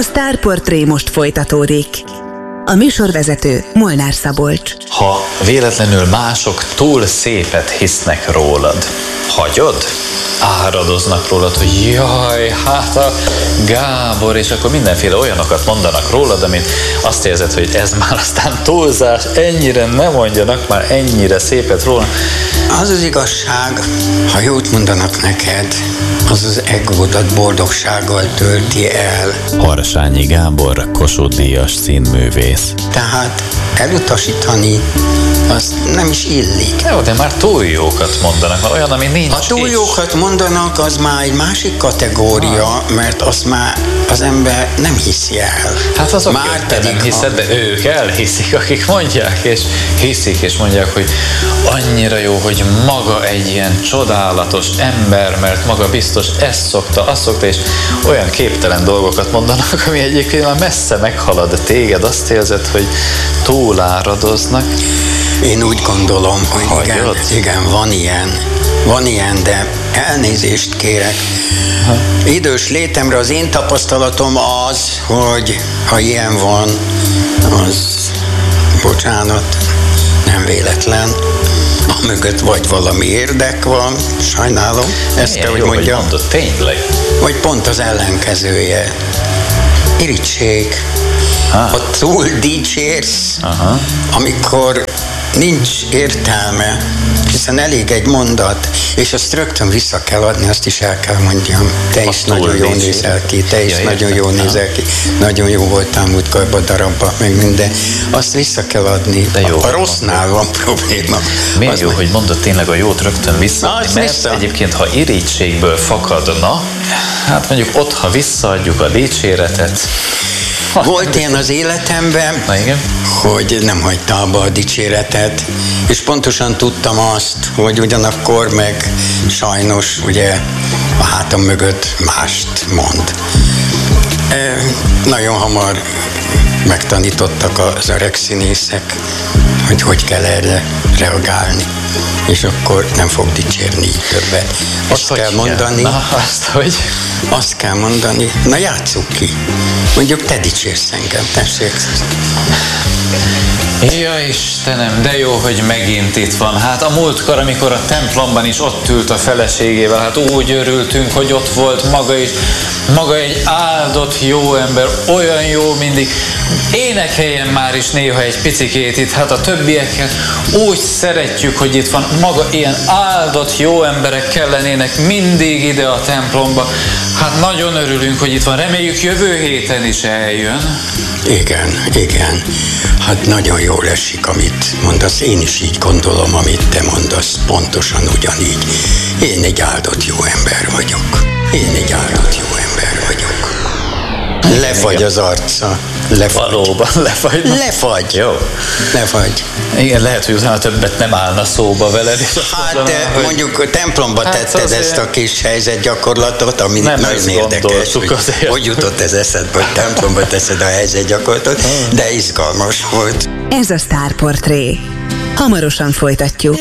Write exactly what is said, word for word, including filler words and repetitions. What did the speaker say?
Sztárportré most folytatódik. A műsorvezető Molnár Szabolcs. Ha véletlenül mások túl szépet hisznek rólad, hagyod? Áradoznak rólad, hogy jaj, hát a Gábor, és akkor mindenféle olyanokat mondanak rólad, amit azt érzed, hogy ez már aztán túlzás, ennyire ne mondjanak már ennyire szépet róla. Az az igazság, ha jót mondanak neked, az az egódat boldogsággal tölti el. Harsányi Gábor, Kossuth-díjas színművész. Tehát elutasítani, az nem is illik. Jó, de már túl jókat mondanak, mert olyan, ami nincs. Ha túl jókat mondanak, az már egy másik kategória, ha. mert azt már az ember nem hiszi el. Hát azok már pedig nem hiszed, ha... de ők elhiszik, akik mondják, és hiszik, és mondják, hogy annyira jó, hogy maga egy ilyen csodálatos ember, mert maga biztos ezt szokta, azt szokta, és olyan képtelen dolgokat mondanak, ami egyébként már messze meghalad téged, azt érzed, hogy túláradoznak. Én úgy gondolom, hogy igen, igen, van ilyen, van ilyen, de elnézést kérek. Ha. Idős létemre az én tapasztalatom az, hogy ha ilyen van, az, bocsánat, nem véletlen. Amögött vagy valami érdek van, sajnálom, ezt kell, hogy mondjam. Mondod, tényleg? Vagy pont az ellenkezője. Irigység. Ha túl dicsérsz, aha. amikor nincs értelme, hiszen elég egy mondat, és azt rögtön vissza kell adni, azt is el kell mondjam. Te is nagyon jól nézel ki, te is ja, nagyon jól nézel ki, nagyon jó voltál múltkorban darabban, meg minden. Azt vissza kell adni. De jó, a, a rossznál van probléma. Miért jó, meg... hogy mondod tényleg a jót rögtön visszaadni? Mert vissza. Egyébként, ha irítségből fakadna, hát mondjuk ott, ha visszaadjuk a dicséretet, volt ilyen az életemben, na, igen. hogy nem hagyta abba a dicséretet, és pontosan tudtam azt, hogy ugyanakkor meg sajnos ugye a hátam mögött mást mond. E, nagyon hamar megtanítottak az öreg színészek, hogy hogy kell erre reagálni, és akkor nem fog dicsérni így többet. Azt hogy kell mondani, na, azt, hogy... azt kell mondani, na játsszuk ki. Mondjuk te dicsérsz engem, tessék. Ja Istenem, de jó, hogy megint itt van. Hát a múltkor, amikor a templomban is ott ült a feleségével, hát úgy örültünk, hogy ott volt maga is. Maga egy áldott jó ember, olyan jó mindig. Énekeljen már is néha egy picikét itt, hát a többiekkel úgy szeretjük, hogy itt van. Maga ilyen áldott jó emberek kellenének mindig ide a templomba. Hát nagyon örülünk, hogy itt van. Reméljük jövő héten is eljön. Igen, igen. Hát nagyon jól esik, amit mondasz. Én is így gondolom, amit te mondasz. Pontosan ugyanígy. Én egy áldott jó ember vagyok. Én egy áldott jó ember vagyok. Lefagy az arca. Lefagy. Valóban lefagy. Lefagy. Jó. Lefagy. Igen, lehet, hogy utána többet nem állna szóba veled. És hát mondaná, hogy... mondjuk a templomba hát tetted azért... ezt a kis helyzetgyakorlatot, ami nem nagyon érdekes, hogy, hogy jutott ez eszedbe, hogy templomba teszed a helyzetgyakorlatot, de izgalmas volt. Ez a Sztárportré. Hamarosan folytatjuk.